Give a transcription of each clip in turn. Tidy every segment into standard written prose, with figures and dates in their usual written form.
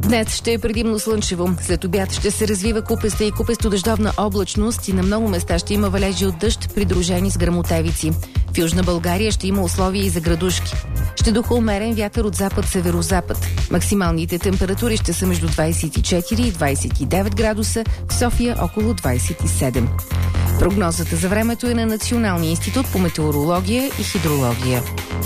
Днес ще е предимно слънчево. След обяд ще се развива купеста и купесто-дъждовна облачност и на много места ще има валежи от дъжд, придружени с гръмотевици. В Южна България ще има условия и за градушки. Ще духа умерен вятър от запад-северозапад. Максималните температури ще са между 24 и 29 градуса, в София около 27. Прогнозата за времето е на Националния институт по метеорология и хидрология.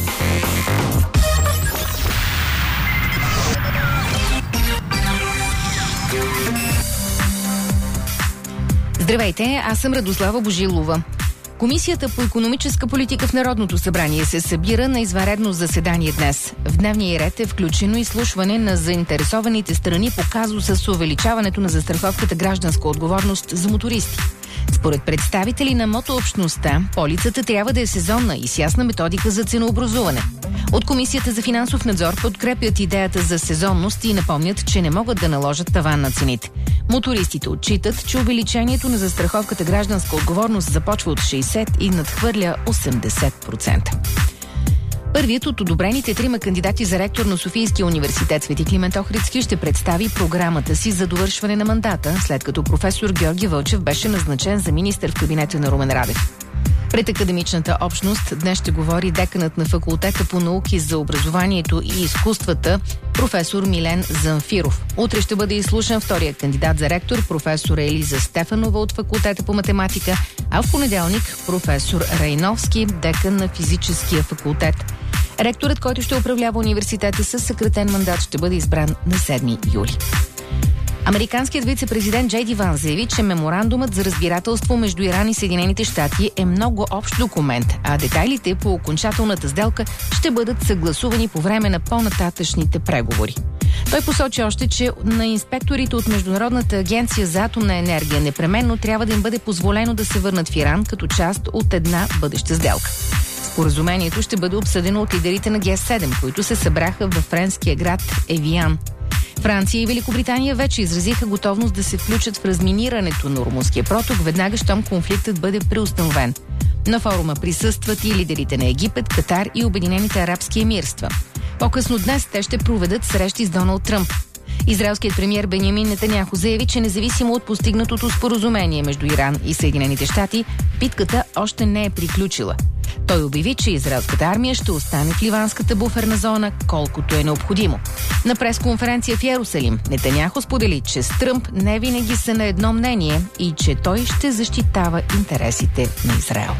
Здравейте, аз съм Радослава Божилова. Комисията по икономическа политика в Народното събрание се събира на извънредно заседание днес. В дневния ред е включено изслушване на заинтересованите страни по казуса с увеличаването на застраховката гражданска отговорност за мотористи. Според представители на мотообщността, полицата трябва да е сезонна и с ясна методика за ценообразуване. От Комисията за финансов надзор подкрепят идеята за сезонност и напомнят, че не могат да наложат таван на цените. Мотористите отчитат, че увеличението на застраховката гражданска отговорност започва от 60 и надхвърля 80%. Първият от одобрените 3 кандидати за ректор на Софийския университет Свети Климент Охридски ще представи програмата си за довършване на мандата, след като професор Георги Вълчев беше назначен за министър в кабинета на Румен Радев. Пред академичната общност днес ще говори деканът на факултета по науки за образованието и изкуствата професор Милен Замфиров. Утре ще бъде изслушан втория кандидат за ректор професор Елиза Стефанова от факултета по математика, а в понеделник професор Райновски, декан на физическия факултет. Ректорът, който ще управлява университета със съкратен мандат, ще бъде избран на 7 юли. Американският вице-президент Джей Ди Ванс заяви, че меморандумът за разбирателство между Иран и Съединените щати е много общ документ, а детайлите по окончателната сделка ще бъдат съгласувани по време на по-нататъчните преговори. Той посочи още, че на инспекторите от Международната агенция за атомна енергия непременно трябва да им бъде позволено да се върнат в Иран като част от една бъдеща сделка. Споразумението ще бъде обсъдено от лидерите на Г7, които се събраха във френския град Евиан. Франция и Великобритания вече изразиха готовност да се включат в разминирането на Ормузския проток, веднага щом конфликтът бъде преустановен. На форума присъстват и лидерите на Египет, Катар и Обединените арабски емирства. По-късно днес те ще проведат срещи с Доналд Тръмп. Израелският премиер Бенямин Нетаняху заяви, че независимо от постигнатото споразумение между Иран и Съединените щати, битката още не е приключила. Той обяви, че израелската армия ще остане в ливанската буферна зона, колкото е необходимо. На пресконференция в Йерусалим Нетаняху сподели, че с Тръмп не винаги са на едно мнение и че той ще защитава интересите на Израел.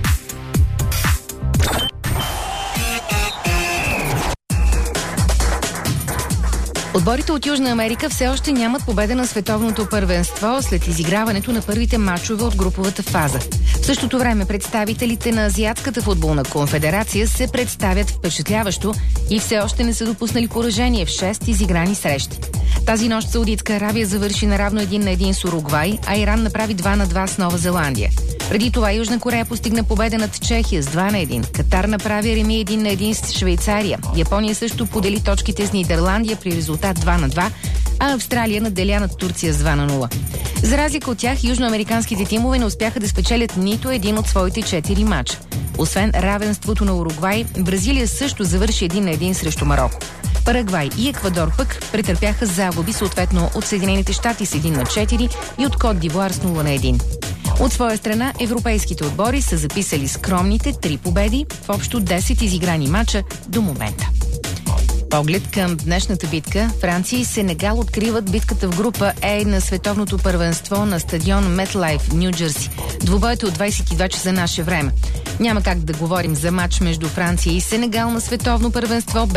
Отборите от Южна Америка все още нямат победа на световното първенство след изиграването на първите мачове от груповата фаза. В същото време представителите на Азиатската футболна конфедерация се представят впечатляващо и все още не са допуснали поражение в 6 изиграни срещи. Тази нощ Саудитска Аравия завърши наравно 1-1 с Уругвай, а Иран направи 2-2 с Нова Зеландия. Преди това Южна Корея постигна победа над Чехия с 2-1. Катар направи реми 1-1 с Швейцария. Япония също подели точките с Нидерландия при резултат 2-2, а Австралия надделя над Турция с 2-0. За разлика от тях, южноамериканските тимове не успяха да спечелят нито един от своите 4 мача. Освен равенството на Уругвай, Бразилия също завърши 1-1 срещу Мароко. Парагвай и Еквадор пък претърпяха загуби съответно от Съединените щати с 1-4 и от Кот д'Ивуар с 0-1. От своя страна, европейските отбори са записали скромните 3 победи в общо 10 изиграни мача до момента. Поглед към днешната битка, Франция и Сенегал откриват битката в група Е на световното първенство на стадион MetLife, Ню Джерси. Двубоят от 22 часа наше време. Няма как да говорим за матч между Франция и Сенегал на световно първенство